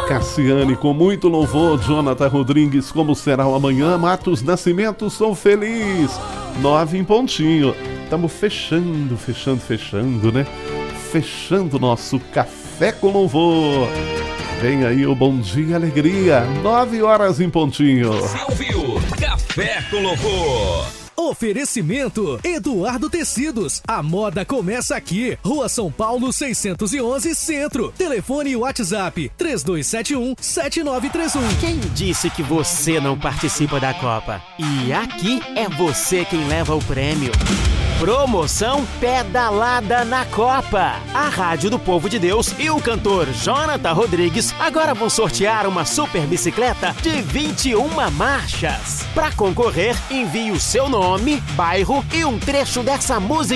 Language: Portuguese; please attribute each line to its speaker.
Speaker 1: Cassiane com muito louvor, Jonathan Rodrigues, como será o amanhã, Matos Nascimento, sou feliz, 9 em pontinho. Estamos fechando, né? Fechando nosso Café com Louvor. Vem aí o Bom Dia Alegria, 9 horas em pontinho.
Speaker 2: Você ouviu Café com Louvor.
Speaker 3: Oferecimento Eduardo Tecidos. A moda começa aqui. Rua São Paulo 611 Centro. Telefone e WhatsApp 3271-7931.
Speaker 4: Quem disse que você não participa da Copa? E aqui é você quem leva o prêmio. Promoção Pedalada na Copa. A Rádio do Povo de Deus e o cantor Jonathan Rodrigues agora vão sortear uma super bicicleta de 21 marchas. Para concorrer, envie o seu nome, bairro e um trecho dessa música